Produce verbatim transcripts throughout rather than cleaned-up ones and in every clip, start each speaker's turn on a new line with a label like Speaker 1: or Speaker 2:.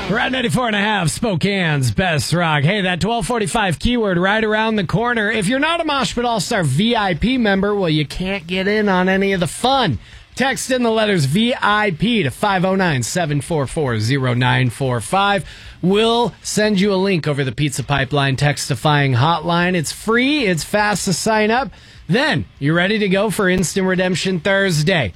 Speaker 1: Right, ninety-four and a half, Spokane's best rock. Hey, that twelve forty-five keyword right around the corner. If you're not a Mosh Pit All-Star V I P member, well, you can't get in on any of the fun. Text in the letters V I P to five oh nine, seven four four, oh nine four five. We'll send you a link over the Pizza Pipeline Textifying hotline. It's free. It's fast to sign up. Then you're ready to go for Instant Redemption Thursday.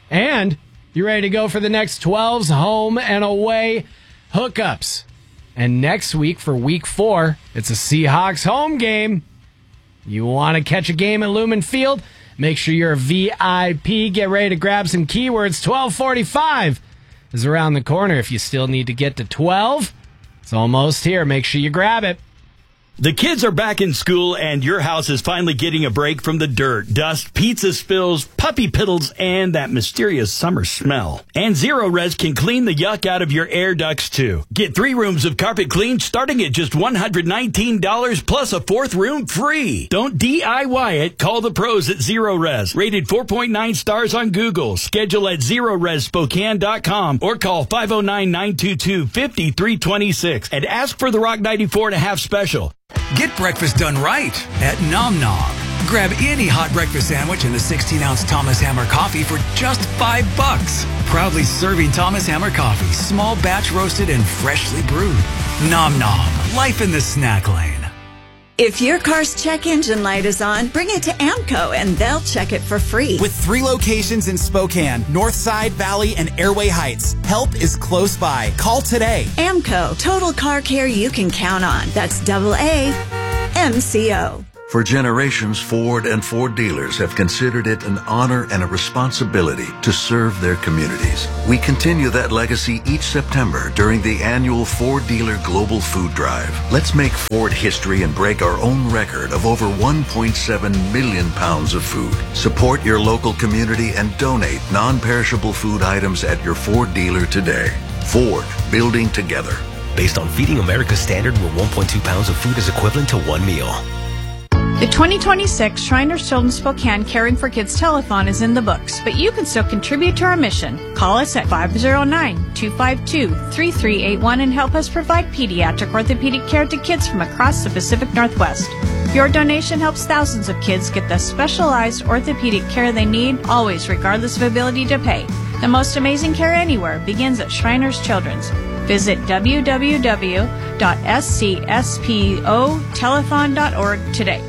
Speaker 1: And you're ready to go for the next twelve's home and away hookups. And next week for week four, it's a Seahawks home game. You want to catch a game at Lumen Field? Make sure you're a V I P. Get ready to grab some keywords. twelve forty-five is around the corner. If you still need to get to twelve, it's almost here. Make sure you grab it.
Speaker 2: The kids are back in school, and your house is finally getting a break from the dirt, dust, pizza spills, puppy piddles, and that mysterious summer smell. And Zero Res can clean the yuck out of your air ducts, too. Get three rooms of carpet clean starting at just one hundred nineteen dollars plus a fourth room free. Don't D I Y it. Call the pros at Zero Res. Rated four point nine stars on Google. Schedule at zero res spokane dot com or call five oh nine, nine two two, five three two six and ask for the Rock ninety-four and a half special.
Speaker 3: Get breakfast done right at Nom Nom. Grab any hot breakfast sandwich and a sixteen ounce Thomas Hammer coffee for just five bucks. Proudly serving Thomas Hammer coffee, small batch roasted and freshly brewed. Nom Nom, life in the snack lane.
Speaker 4: If your car's check engine light is on, bring it to AMCO and they'll check it for free.
Speaker 5: With three locations in Spokane, Northside, Valley, and Airway Heights, help is close by. Call today.
Speaker 4: AMCO, total car care you can count on. That's double A M C O.
Speaker 6: For generations, Ford and Ford dealers have considered it an honor and a responsibility to serve their communities. We continue that legacy each September during the annual Ford Dealer Global Food Drive. Let's make Ford history and break our own record of over one point seven million pounds of food. Support your local community and donate non-perishable food items at your Ford dealer today. Ford, building together.
Speaker 7: Based on Feeding America standard, where one point two pounds of food is equivalent to one meal.
Speaker 8: The twenty twenty-six Shriners Children's Spokane Caring for Kids Telethon is in the books, but you can still contribute to our mission. Call us at five oh nine, two five two, three three eight one and help us provide pediatric orthopedic care to kids from across the Pacific Northwest. Your donation helps thousands of kids get the specialized orthopedic care they need, always regardless of ability to pay. The most amazing care anywhere begins at Shriners Children's. Visit w w w dot s c s p o telethon dot org today.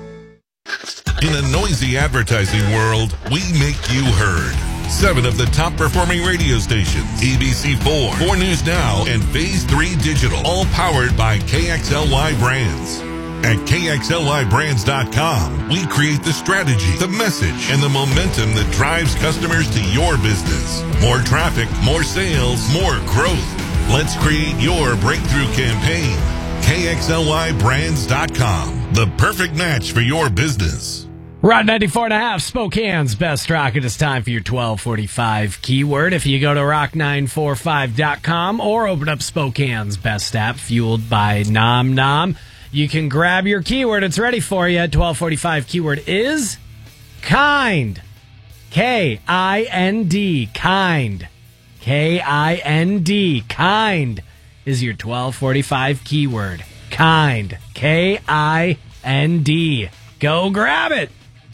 Speaker 9: In a noisy advertising world, we make you heard. Seven of the top performing radio stations, A B C four, four News Now, and Phase three Digital, all powered by K X L Y Brands. At K X L Y brands dot com, we create the strategy, the message, and the momentum that drives customers to your business. More traffic, more sales, more growth. Let's create your breakthrough campaign. K X L Y brands dot com, the perfect match for your business.
Speaker 1: Rod ninety-four and a half, Spokane's best rock. It is time for your twelve forty-five keyword. If you go to rock nine forty-five dot com or open up Spokane's best app, fueled by Nom Nom, you can grab your keyword. It's ready for you. twelve forty-five keyword is kind. K I N D, kind. K I N D, kind is your twelve forty-five keyword. Kind. K I N D. Go grab it.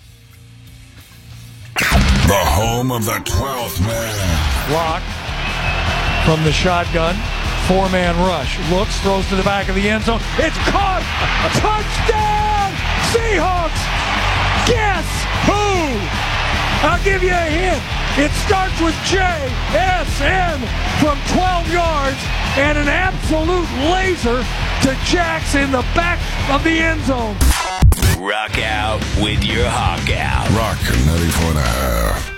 Speaker 10: The home of the twelfth man.
Speaker 11: Rock from the shotgun. Four-man rush. Looks, throws to the back of the end zone. It's caught! Touchdown! Seahawks! Guess who? I'll give you a hint. It starts with J S N from twelve yards and an absolute laser to Jax in the back of the end zone.
Speaker 2: Rock out with your hawk out.
Speaker 10: Rock ninety-four and a half.